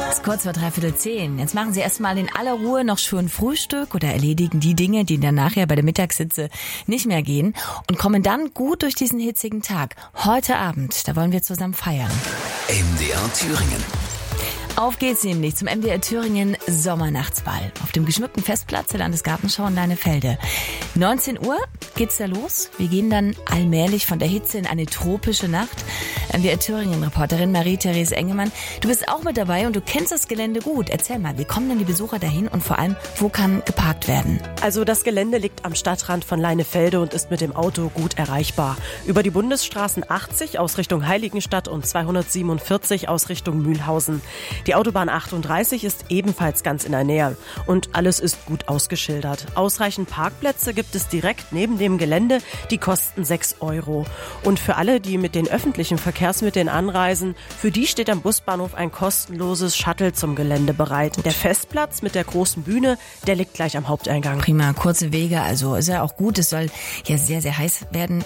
Es ist kurz vor 9:45. Jetzt machen Sie erstmal in aller Ruhe noch schön Frühstück oder erledigen die Dinge, die dann nachher bei der Mittagshitze nicht mehr gehen und kommen dann gut durch diesen hitzigen Tag. Heute Abend, da wollen wir zusammen feiern. MDR Thüringen. Auf geht's nämlich zum MDR Thüringen Sommernachtsball auf dem geschmückten Festplatz der Landesgartenschau in Leinefelde. 19 Uhr geht's da los. Wir gehen dann allmählich von der Hitze in eine tropische Nacht. MDR Thüringen-Reporterin Marie-Therese Engemann, du bist auch mit dabei und du kennst das Gelände gut. Erzähl mal, wie kommen denn die Besucher dahin und vor allem, wo kann geparkt werden? Also das Gelände liegt am Stadtrand von Leinefelde und ist mit dem Auto gut erreichbar. Über die Bundesstraßen 80 aus Richtung Heiligenstadt und 247 aus Richtung Mühlhausen. Die Autobahn 38 ist ebenfalls ganz in der Nähe und alles ist gut ausgeschildert. Ausreichend Parkplätze gibt es direkt neben dem Gelände, die kosten 6 €. Und für alle, die mit den öffentlichen Verkehrsmitteln anreisen, für die steht am Busbahnhof ein kostenloses Shuttle zum Gelände bereit. Der Festplatz mit der großen Bühne, der liegt gleich am Haupteingang. Prima, kurze Wege, also ist ja auch gut. Es soll ja sehr, sehr heiß werden,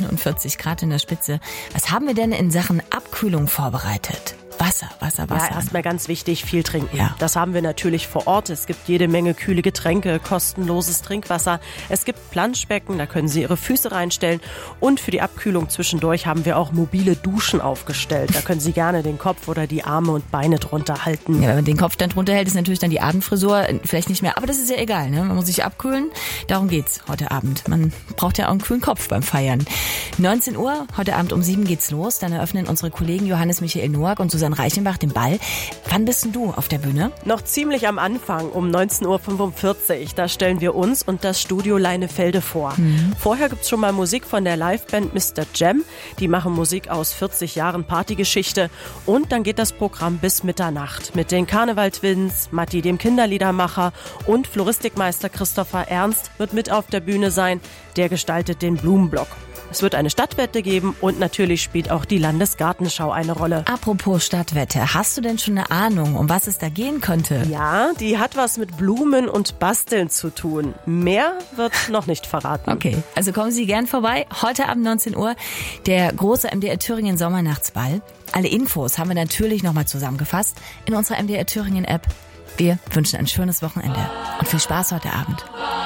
41 Grad in der Spitze. Was haben wir denn in Sachen Abkühlung vorbereitet? Wasser. Ja, erstmal ganz wichtig, viel trinken. Ja. Das haben wir natürlich vor Ort. Es gibt jede Menge kühle Getränke, kostenloses Trinkwasser. Es gibt Planschbecken, da können Sie Ihre Füße reinstellen. Und für die Abkühlung zwischendurch haben wir auch mobile Duschen aufgestellt. Da können Sie gerne den Kopf oder die Arme und Beine drunter halten. Ja, wenn man den Kopf dann drunter hält, ist natürlich dann die Abendfrisur vielleicht nicht mehr. Aber das ist ja egal, ne? Man muss sich abkühlen. Darum geht's heute Abend. Man braucht ja auch einen kühlen Kopf beim Feiern. 19 Uhr, heute Abend um 7 geht's los. Dann eröffnen unsere Kollegen Johannes Michael Noack und Susanne Reichenbach den Ball. Wann bist denn du auf der Bühne? Noch ziemlich am Anfang, um 19:45 Uhr. Da stellen wir uns und das Studio Leinefelde vor. Vorher gibt's schon mal Musik von der Liveband Mr. Jam. Die machen Musik aus 40 Jahren Partygeschichte. Und dann geht das Programm bis Mitternacht mit den Karneval-Twins, Matti dem Kinderliedermacher und Floristikmeister Christopher Ernst wird mit auf der Bühne sein. Der gestaltet den Blumenblock. Es wird eine Stadtwette geben und natürlich spielt auch die Landesgartenschau eine Rolle. Apropos Stadtwette, hast du denn schon eine Ahnung, um was es da gehen könnte? Ja, die hat was mit Blumen und Basteln zu tun. Mehr wird noch nicht verraten. Okay, also kommen Sie gern vorbei. Heute Abend 19 Uhr der große MDR Thüringen Sommernachtsball. Alle Infos haben wir natürlich nochmal zusammengefasst in unserer MDR Thüringen App. Wir wünschen ein schönes Wochenende und viel Spaß heute Abend.